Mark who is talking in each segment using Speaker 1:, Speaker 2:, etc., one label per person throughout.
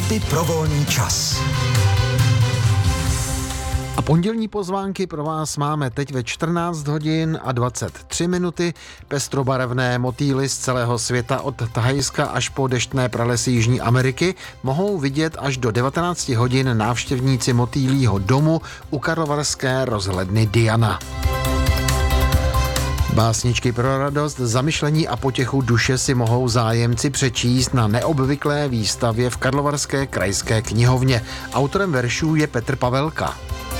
Speaker 1: Tipy pro volný čas.
Speaker 2: A pondělní pozvánky pro vás máme teď ve 14 hodin a 23 minuty. Pestrobarevné motýly z celého světa od Thajska až po deštné pralesy Jižní Ameriky mohou vidět až do 19 hodin návštěvníci motýlího domu u karlovarské rozhledny Diana. Básničky pro radost, zamyšlení a potěchu duše si mohou zájemci přečíst na neobvyklé výstavě v Karlovarské krajské knihovně. Autorem veršů je Petr Pavelka.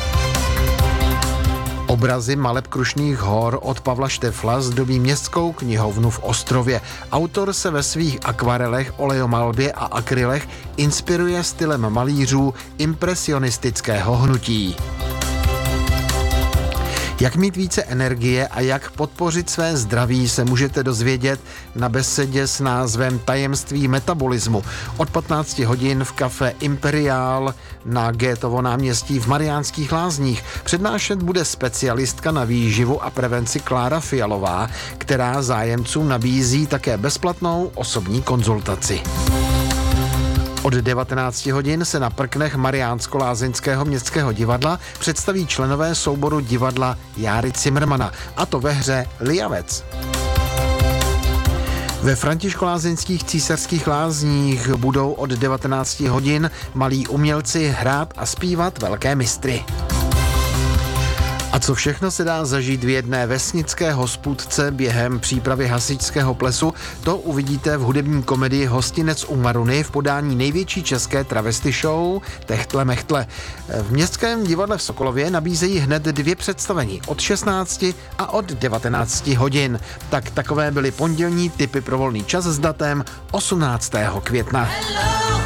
Speaker 2: Obrazy maleb Krušných hor od Pavla Štefla zdobí městskou knihovnu v Ostrově. Autor se ve svých akvarelech, olejomalbě a akrylech inspiruje stylem malířů impresionistického hnutí. Jak mít více energie a jak podpořit své zdraví se můžete dozvědět na besedě s názvem Tajemství metabolismu. Od 15 hodin v kafe Imperiál na Goetheovo náměstí v Mariánských Lázních. Přednášet bude specialistka na výživu a prevenci Klára Fialová, která zájemcům nabízí také bezplatnou osobní konzultaci. Od 19 hodin se na prknech Mariánsko-Lázeňského městského divadla představí členové souboru divadla Járy Cimrmana, a to ve hře Lijavec. Ve Františkolázeňských Císařských Lázních budou od 19 hodin malí umělci hrát a zpívat velké mistry. A co všechno se dá zažít v jedné vesnické hospůdce během přípravy hasičského plesu, to uvidíte v hudební komedii Hostinec u Maruny v podání největší české travesty show Techtle Mechtle. V Městském divadle v Sokolově nabízejí hned 2 představení od 16 a od 19 hodin. Tak takové byly pondělní tipy pro volný čas s datem 18. května.